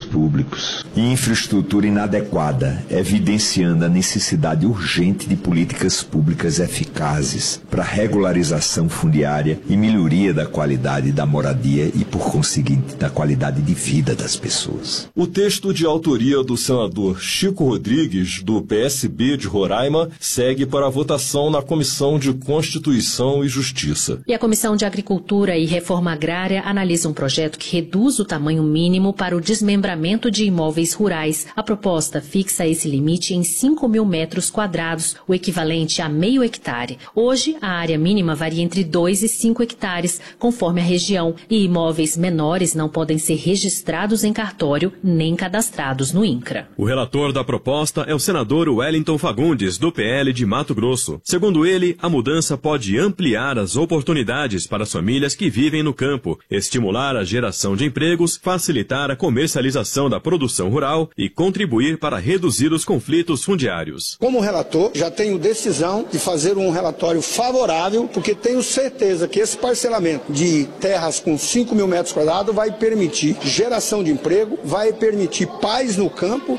públicos e infraestrutura inadequada, evidenciando a necessidade urgente de políticas públicas eficazes para regularização fundiária e melhoria da qualidade da moradia e, por conseguinte, da qualidade de vida das pessoas. O texto de autoria do senador Chico Rodrigues, do PSB de Roraima, segue para a votação na Comissão de Constituição e Justiça. E a Comissão de Agricultura e Reforma Agrária analisa um projeto que reduz o tamanho mínimo para o desmembramento de imóveis rurais. A proposta fixa esse limite em 5.000 metros quadrados, o equivalente a meio hectare. Hoje, a área mínima varia entre 2 e 5 hectares, conforme a região, e imóveis menores não podem ser registrados em cartório nem cadastrados no INCRA. O relator da proposta é o senador Wellington Fagundes, do PL de Mato Grosso. Segundo ele, a mudança pode ampliar as oportunidades para as famílias que vivem no campo, estimular a geração de empregos, facilitar a comercialização da produção rural e contribuir para reduzir os conflitos fundiários. Como relator, já tenho decisão de fazer um relatório favorável, porque tenho certeza que esse parcelamento de terras com 5.000 metros quadrados vai permitir geração de emprego, vai permitir paz no campo.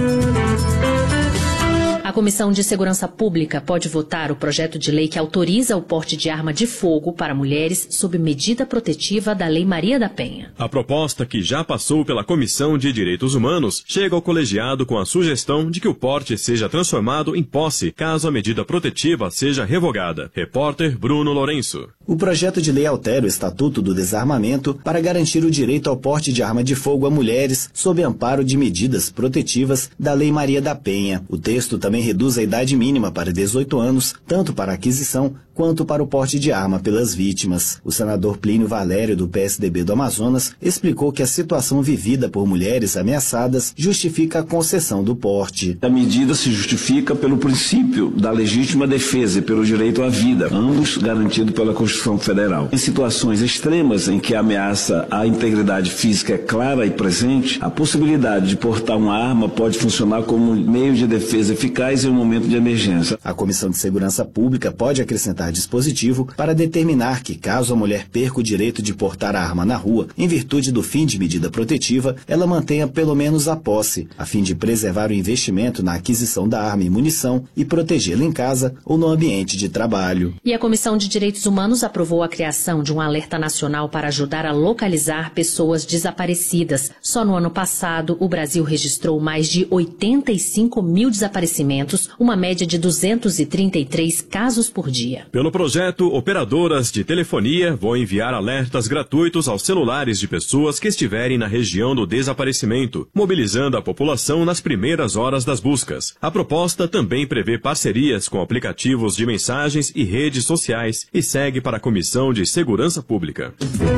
A Comissão de Segurança Pública pode votar o projeto de lei que autoriza o porte de arma de fogo para mulheres sob medida protetiva da Lei Maria da Penha. A proposta, que já passou pela Comissão de Direitos Humanos, chega ao colegiado com a sugestão de que o porte seja transformado em posse, caso a medida protetiva seja revogada. Repórter Bruno Lourenço. O projeto de lei altera o Estatuto do Desarmamento para garantir o direito ao porte de arma de fogo a mulheres sob amparo de medidas protetivas da Lei Maria da Penha. O texto também reduz a idade mínima para 18 anos, tanto para a aquisição quanto para o porte de arma pelas vítimas. O senador Plínio Valério, do PSDB do Amazonas, explicou que a situação vivida por mulheres ameaçadas justifica a concessão do porte. A medida se justifica pelo princípio da legítima defesa e pelo direito à vida, ambos garantidos pela Constituição Federal. Em situações extremas em que a ameaça à integridade física é clara e presente, a possibilidade de portar uma arma pode funcionar como meio de defesa eficaz em um momento de emergência. A Comissão de Segurança Pública pode acrescentar dispositivo para determinar que, caso a mulher perca o direito de portar a arma na rua, em virtude do fim de medida protetiva, ela mantenha pelo menos a posse, a fim de preservar o investimento na aquisição da arma e munição e protegê-la em casa ou no ambiente de trabalho. E a Comissão de Direitos Humanos aprovou a criação de um alerta nacional para ajudar a localizar pessoas desaparecidas. Só no ano passado, o Brasil registrou mais de 85.000 desaparecimentos, uma média de 233 casos por dia. Pelo projeto, operadoras de telefonia vão enviar alertas gratuitos aos celulares de pessoas que estiverem na região do desaparecimento, mobilizando a população nas primeiras horas das buscas. A proposta também prevê parcerias com aplicativos de mensagens e redes sociais e segue para a Comissão de Segurança Pública.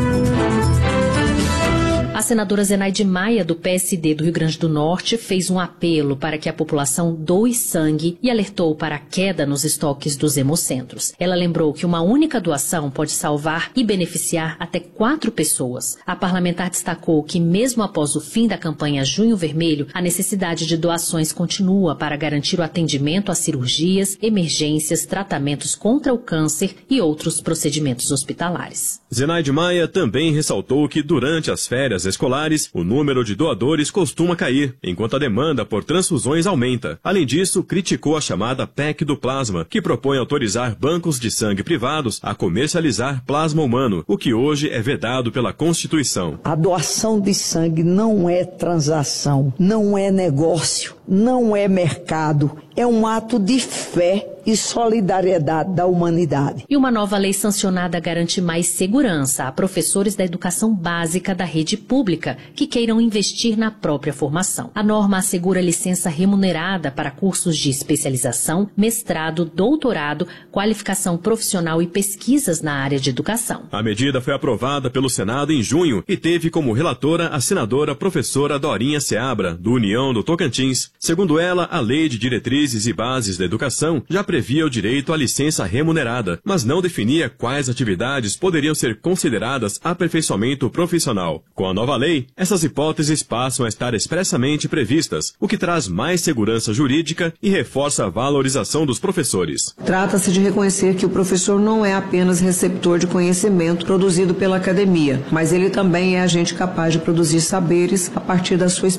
A senadora Zenaide Maia, do PSD do Rio Grande do Norte, fez um apelo para que a população doe sangue e alertou para a queda nos estoques dos hemocentros. Ela lembrou que uma única doação pode salvar e beneficiar até 4 pessoas. A parlamentar destacou que, mesmo após o fim da campanha Junho Vermelho, a necessidade de doações continua para garantir o atendimento a cirurgias, emergências, tratamentos contra o câncer e outros procedimentos hospitalares. Zenaide Maia também ressaltou que, durante as férias escolares, o número de doadores costuma cair, enquanto a demanda por transfusões aumenta. Além disso, criticou a chamada PEC do plasma, que propõe autorizar bancos de sangue privados a comercializar plasma humano, o que hoje é vedado pela Constituição. A doação de sangue não é transação, não é negócio, não é mercado, é um ato de fé e solidariedade da humanidade. E uma nova lei sancionada garante mais segurança a professores da educação básica da rede pública que queiram investir na própria formação. A norma assegura licença remunerada para cursos de especialização, mestrado, doutorado, qualificação profissional e pesquisas na área de educação. A medida foi aprovada pelo Senado em junho e teve como relatora a senadora professora Dorinha Seabra, do União do Tocantins. Segundo ela, a Lei de Diretrizes e Bases da Educação já previa o direito à licença remunerada, mas não definia quais atividades poderiam ser consideradas aperfeiçoamento profissional. Com a nova lei, essas hipóteses passam a estar expressamente previstas, o que traz mais segurança jurídica e reforça a valorização dos professores. Trata-se de reconhecer que o professor não é apenas receptor de conhecimento produzido pela academia, mas ele também é agente capaz de produzir saberes a partir da sua experiência.